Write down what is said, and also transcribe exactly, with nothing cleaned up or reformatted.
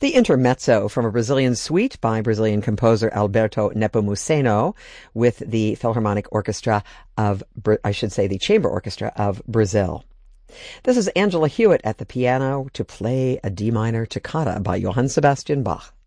The Intermezzo from a Brazilian suite by Brazilian composer Alberto Nepomuceno with the Philharmonic Orchestra of, I should say the Chamber Orchestra of Brazil. This is Angela Hewitt at the piano to play a D minor toccata by Johann Sebastian Bach.